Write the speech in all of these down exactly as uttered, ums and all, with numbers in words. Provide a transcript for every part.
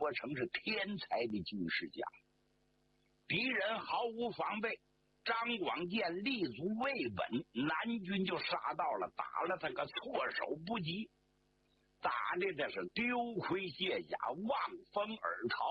伯承是天才的军事家，敌人毫无防备，张广建立足未稳，南军就杀到了，打了他个措手不及，打的这是丢盔卸甲，望风而逃，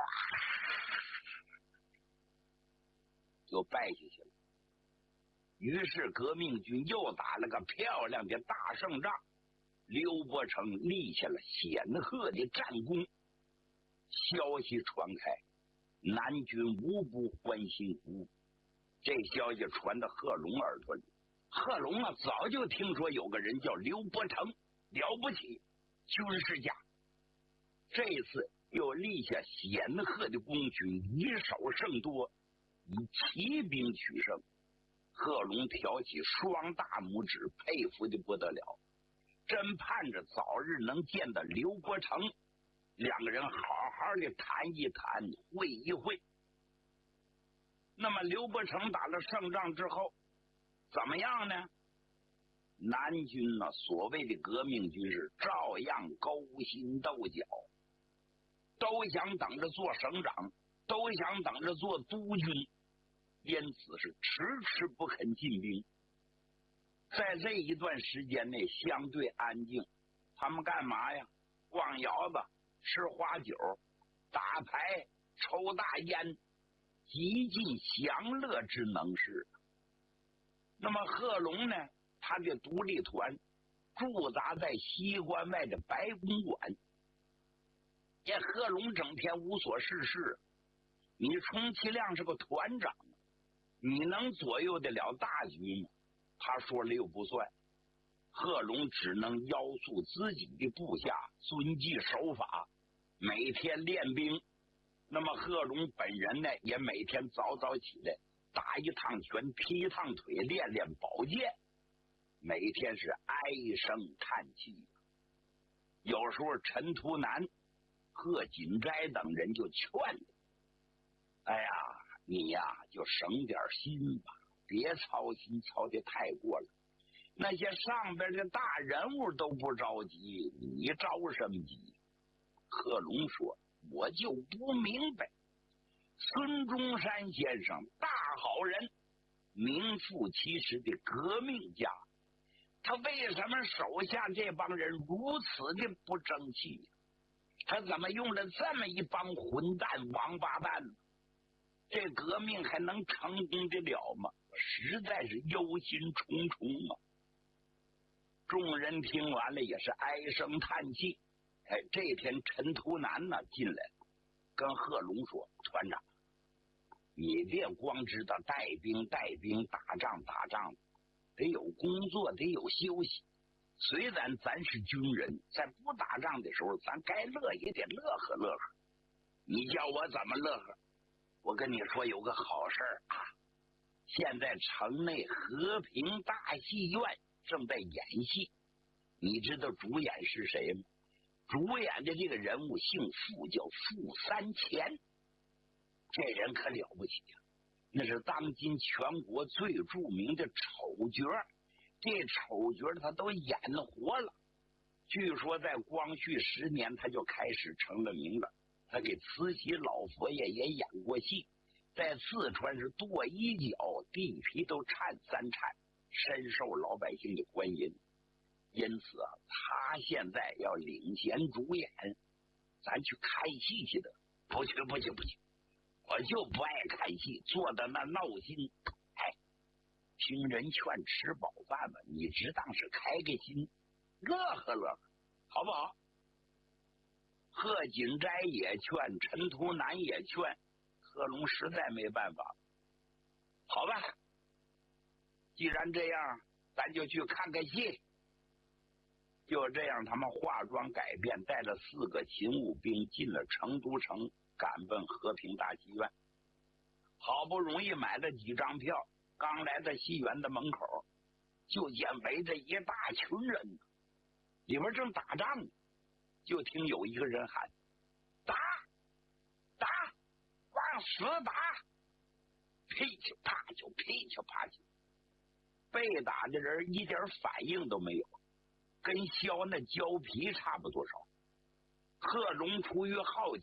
就败下去了。于是革命军又打了个漂亮的大胜仗，刘伯承立下了显赫的战功。消息传开，南军无不欢欣鼓舞。这消息传到贺龙耳朵里，贺龙啊早就听说有个人叫刘伯承，了不起，军事家。这次又立下显赫的功勋，以少胜多，以骑兵取胜。贺龙挑起双大拇指，佩服的不得了，真盼着早日能见到刘伯承，两个人好好的谈一谈，会一会。那么刘伯承打了胜仗之后怎么样呢？南军呢，所谓的革命军是照样勾心斗角，都想等着做省长，都想等着做督军，因此是迟迟不肯进兵。在这一段时间内相对安静，他们干嘛呀？逛窑子，吃花酒，打牌，抽大烟，极尽享乐之能事。那么贺龙呢，他的独立团驻扎在西关外的白公馆。这贺龙整天无所事事，你充其量是个团长，你能左右得了大局吗？他说了又不算。贺龙只能要求自己的部下遵纪守法，每天练兵。那么贺龙本人呢，也每天早早起来打一趟拳，劈一趟腿，练练宝剑，每天是唉声叹气。有时候陈图南、贺锦斋等人就劝他，哎呀，你呀就省点心吧，别操心操得太过了，那些上边的大人物都不着急，你着什么急？贺龙说，我就不明白，孙中山先生大好人，名副其实的革命家，他为什么手下这帮人如此的不争气？他怎么用了这么一帮混蛋王八蛋呢？这革命还能成功得了吗？实在是忧心忡忡啊！众人听完了也是唉声叹气。哎，这天陈图南呢进来跟贺龙说，团长，你别光知道带兵带兵，打仗打仗，得有工作，得有休息。虽然咱是军人，在不打仗的时候，咱该乐也得乐呵乐呵。你叫我怎么乐呵？我跟你说有个好事儿啊，现在城内和平大戏院正在演戏，你知道主演是谁吗？主演的这个人物姓傅，叫傅三钱。这人可了不起呀、啊，那是当今全国最著名的丑角，这丑角他都演活了。据说在光绪十年他就开始成了名了，他给慈禧老佛爷也演过戏，在四川是跺一脚地皮都颤三颤，深受老百姓的欢迎。因此啊，他现在要领衔主演，咱去看戏去的。不去不去不去，我就不爱看戏，坐在那闹心。哎，听人劝，吃饱饭吧，你只当是开个心，乐呵乐呵，好不好？贺锦斋也劝，陈图南也劝，贺龙实在没办法。好吧，既然这样，咱就去看看戏。就这样，他们化妆改变，带着四个勤务兵进了成都城，赶奔和平大戏院。好不容易买了几张票，刚来到戏园的门口，就见围着一大群人，里面正打仗呢。就听有一个人喊：“打，打，往死打！”噼里啪就噼里啪就，被打的人一点反应都没有，跟削那胶皮差不多少。贺龙出于好奇，